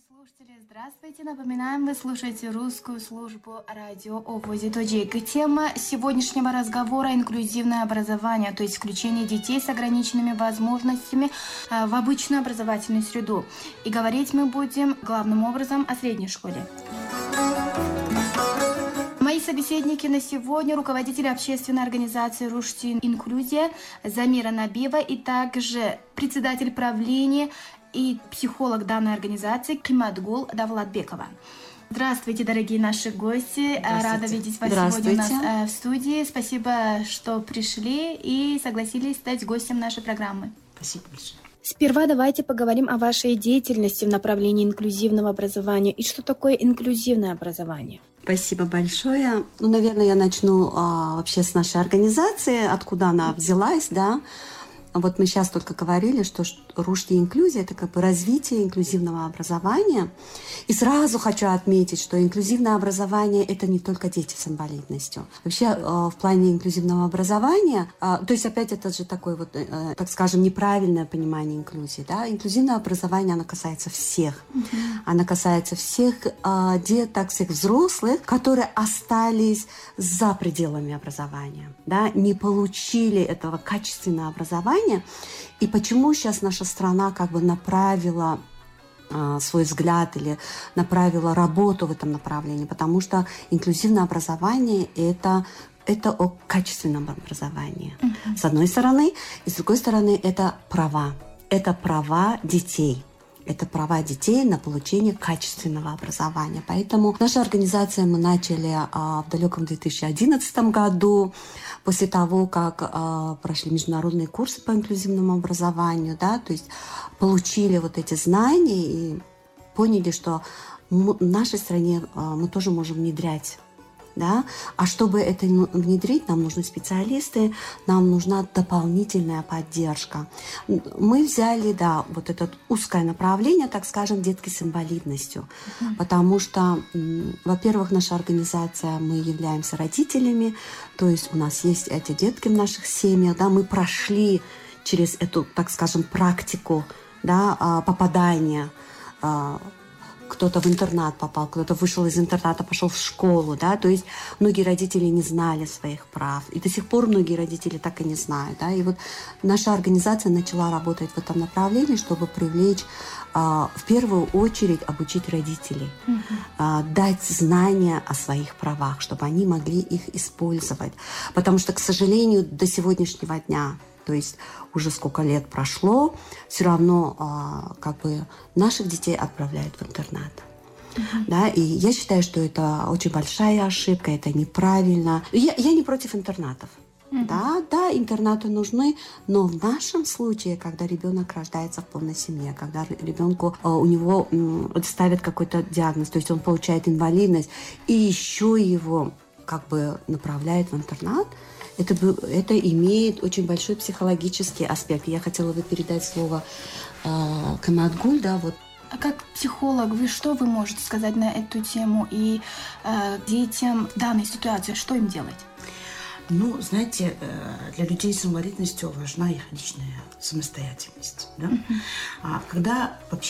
Слушатели, здравствуйте! Напоминаем, вы слушаете русскую службу радио ОВОЗ. Тема сегодняшнего разговора – инклюзивное образование, то есть включение детей с ограниченными возможностями в обычную образовательную среду. И говорить мы будем главным образом о средней школе. Мои собеседники на сегодня – руководитель общественной организации «Рушти Инклюзия» Замира Набиева и также председатель правления и психолог данной организации Киматгул Давлатбекова. Здравствуйте, дорогие наши гости. Рада видеть вас сегодня у нас в студии. Спасибо, что пришли и согласились стать гостем нашей программы. Спасибо большое. Сперва давайте поговорим о вашей деятельности в направлении инклюзивного образования. И что такое инклюзивное образование? Спасибо большое. Наверное, я начну вообще с нашей организации, откуда она взялась, да. Вот мы сейчас только говорили, что Рушти Инклюзия – это как бы развитие инклюзивного образования. И сразу хочу отметить, что инклюзивное образование – это не только дети с инвалидностью. Вообще в плане инклюзивного образования, то есть опять это же такое вот, так скажем, неправильное понимание инклюзии. Да? Инклюзивное образование, оно касается всех. Оно касается всех деток, всех взрослых, которые остались за пределами образования, да? Не получили этого качественного образования. И почему сейчас наша страна как бы направила свой взгляд или направила работу в этом направлении? Потому что инклюзивное образование – это о качественном образовании. С одной стороны. И с другой стороны, это права. Это права детей. Это права детей на получение качественного образования. Поэтому наша организация мы начали в далеком 2011 году, после того, как прошли международные курсы по инклюзивному образованию, да, то есть получили вот эти знания и поняли, что в нашей стране мы тоже можем внедрять. Да? А чтобы это внедрить, нам нужны специалисты, нам нужна дополнительная поддержка. Мы взяли, да, вот это узкое направление, так скажем, детки с инвалидностью. Потому что, во-первых, наша организация, мы являемся родителями, то есть у нас есть эти детки в наших семьях, да, мы прошли через эту, так скажем, практику, да, попадания. Кто-то в интернат попал, кто-то вышел из интерната, пошел в школу, да, то есть многие родители не знали своих прав, и до сих пор многие родители так и не знают, да, и вот наша организация начала работать в этом направлении, чтобы привлечь, в первую очередь, обучить родителей, дать знания о своих правах, чтобы они могли их использовать, потому что, к сожалению, до сегодняшнего дня, то есть уже сколько лет прошло, все равно как бы наших детей отправляют в интернат. Да, и я считаю, что это очень большая ошибка, это неправильно. Я не против интернатов. Да, интернаты нужны, но в нашем случае, когда ребенок рождается в полной семье, когда ребенку у него ставят какой-то диагноз, то есть он получает инвалидность, и еще его как бы направляют в интернат, это имеет очень большой психологический аспект. Я хотела бы передать слово Киматгул, да, вот. А как психолог, что вы можете сказать на эту тему и детям в данной ситуации, что им делать? Ну, знаете, для людей с инвалидностью важна их личная самостоятельность. Да? Когда вообще